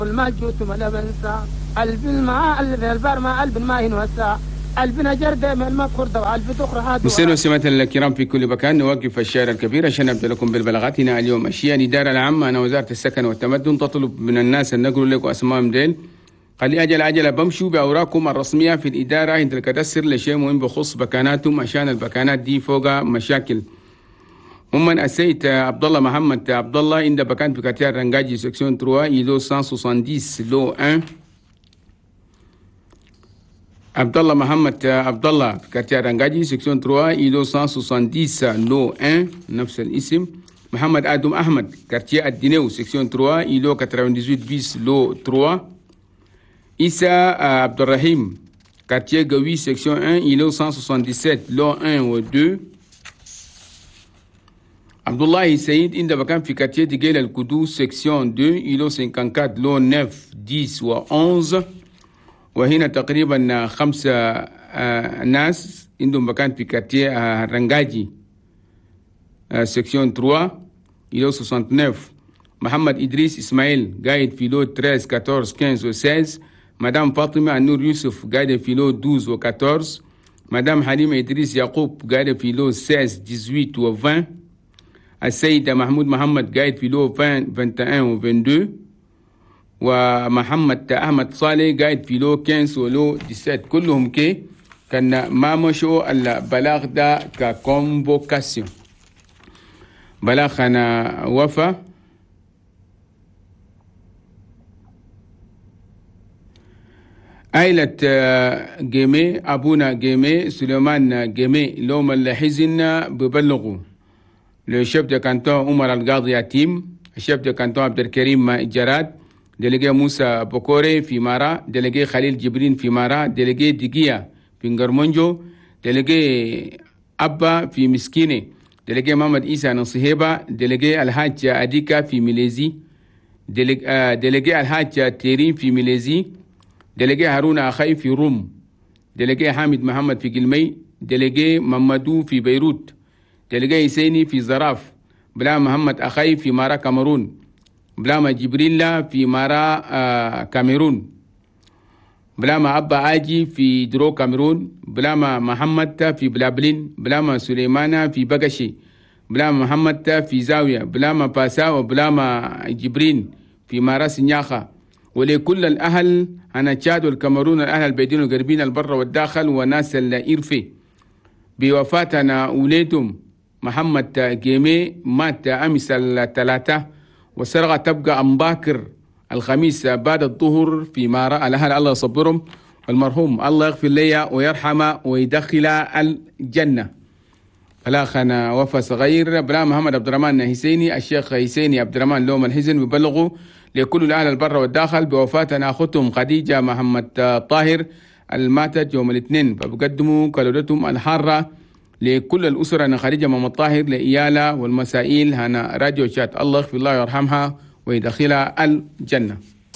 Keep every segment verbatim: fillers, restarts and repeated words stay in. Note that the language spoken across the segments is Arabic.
الماجوت ولا بنسى قلب الماء البر ما قلب الماء ينوسع قلبنا جرد من المذكور وقلب تخرى هذا. مستمعينا وسمعتنا الكرام في كل مكان، نوقف الشارع الكبير عشان نبدأ لكم بالبلاغات. هنا اليوم أشياء الإدارة العامة أنا وزارة السكن والتمدن تطلب من الناس أن نقول لكم أسمائهم ديل قال لي أجل أجل بمشوا بأوراقكم الرسمية في الإدارة عند الكدستر لشيء مهم بخص بكاناتهم عشان البكانات دي فوق مشاكل. هم السيد عبد الله محمد عبد الله عند بكان في كاتيار رنجاجي سكسيون ثلاثة إلو مية وسبعين لو واحد. عبد الله محمد عبد الله في كاتيار رنجاجي سكسيون ثلاثة إلو مية وسبعين لو واحد نفس الاسم. محمد آدم أحمد كارتيer الدينيو سكسيون ثلاثة إلو ثمانية وثمانين بيس لو ثلاثة. إيسا عبد الرحيم كارتيer قوي سكسيون واحد إلو مية وسبعة وستين لو واحد و اثنين. عبد الله سيد عند بكان في كارتيer ديجيل القدوس سكسيون اثنين إلو خمسة وخمسين لو تسعة عشرة و احد عشر. وهنا تقريبا خمسة آه ناس عندهم مكان في كارتيer آه رنجاجي آه سكسيون ثلاثة إلو تسعة وستين. محمد إدريس إسماعيل قاعد في لو ثلاثة عشر أربعة عشر و ستة عشر. مدام فاطمة النور يوسف قاعدة في لو اثناشر و أربعة عشر. مدام حليمة إدريس يعقوب قاعدة في لو ستة عشر ثمانية عشر و عشرين. السيد محمود محمد قاعد في لو عشرين واحد وعشرين و اثنين وعشرين. ومحمد أحمد صالح قاعد في لو خمسة ولو سبعة عشر. كلهم كي كان ما مشوا البلاغ ده ككونفوكاسيون. بلاغ أنا وفا عائلة جيمي أبونا جيمي سليمان جيمي لوم الحزن ببلغوا لشيف دي كانتون عمر القاضي يتيم، الشيف دي كانتون عبد الكريم جراد، ديليجي موسى بوكوري في مارا، ديليجي خليل جبرين في مارا، ديليجي ديجيا في نغرمونجو، ديليجي أبا في مسكيني، ديليجي محمد إيسا نصيحبة، ديليجي الحاج أديكا في ميليزي، ديليجي الحاج تيرين في ميليزي، ديليجي هارون أخي في روم، ديليجي حامد محمد في قلمي، ديليجي محمدو في بيروت، ديليجي حسيني في زراف، بلا محمد أخي في مارا كاميرون، بلا جبريل في مارا آه كاميرون، بلا أبا آجي في درو كاميرون، بلا محمد في بلابلين، بلا سليمان في بغشي، بلا محمد في زاوية، بلا باسا وبلا جبرين في مارا سنياخا. ولكل الأهل أنا تشاد والكاميرون الأهل البيدين والغربين البر والداخل وناس الإرفي بوفاتنا أولادهم. محمد جيمي مات أمس الثلاثة والسرقة تبقى أمباكر الخميس بعد الظهر في مارا. الأهل الله يصبرهم والمرحوم الله يغفر لي ويرحمه ويدخل الجنة. الأخنا وفى صغير بلا محمد عبد الرحمن حسيني الشيخ حسيني عبد الرحمن لوم الحزن ببلغوا لكل الأهل البر والداخل بوفاتنا أختهم خديجة محمد طاهر الماتت يوم الاثنين، فبقدموا كالورتهم الحارة لكل الأسرة أن خديجة محمد طاهر لإيالة والمسائل هنا راديو شات. الله يغفر الله ويرحمها ويدخلها الجنة.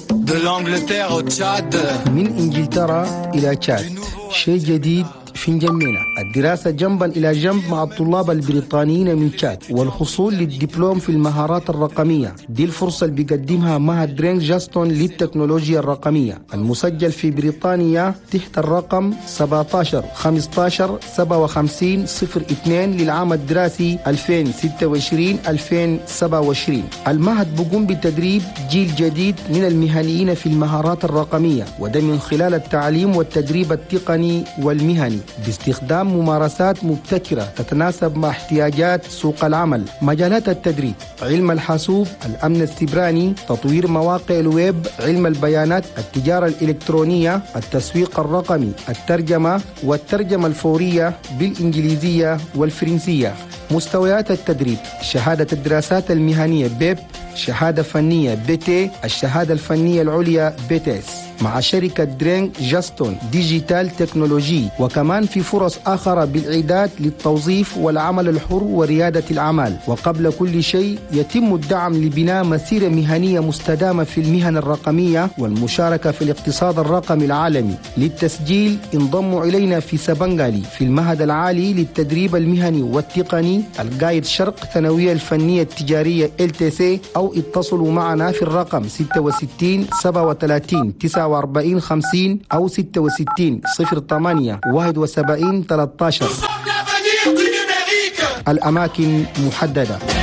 من إنجلترا إلى تشاد شيء جديد في نجمينا، الدراسة جنبا إلى جنب مع الطلاب البريطانيين من تشاد والحصول للدبلوم في المهارات الرقمية. دي الفرصة اللي بيقدمها معهد درينج جاستون للتكنولوجيا الرقمية المسجل في بريطانيا تحت الرقم سبعة عشر خمسة عشر سبعة وخمسين صفر اثنين للعام الدراسي ألفين وستة وعشرين ألفين وسبعة وعشرين. المعهد بيقوم بتدريب جيل جديد من المهنيين في المهارات الرقمية، وده من خلال التعليم والتدريب التقني والمهني باستخدام ممارسات مبتكرة تتناسب مع احتياجات سوق العمل. مجالات التدريب: علم الحاسوب، الأمن السيبراني، تطوير مواقع الويب، علم البيانات، التجارة الإلكترونية، التسويق الرقمي، الترجمة والترجمة الفورية بالإنجليزية والفرنسية. مستويات التدريب: شهادة الدراسات المهنية بيب، شهادة فنية بي تي، الشهادة الفنية العليا بي تي اس. مع شركة درينك جاستون ديجيتال تكنولوجي، وكمان في فرص آخرى بالإعداد للتوظيف والعمل الحر وريادة الأعمال. وقبل كل شيء يتم الدعم لبناء مسيرة مهنية مستدامة في المهن الرقمية والمشاركة في الاقتصاد الرقمي العالمي. للتسجيل انضموا إلينا في سبنغالي في المعهد العالي للتدريب المهني والتقني القايد شرق ثانوية الفنية التجارية إل تي سي، أو اتصلوا معنا في الرقم ستة وستين سبعة وثلاثين تسعة وأربعين خمسين أو ستة وستين صفر ثمانية واحد وسبعين ثلاثة عشر. الأماكن محددة.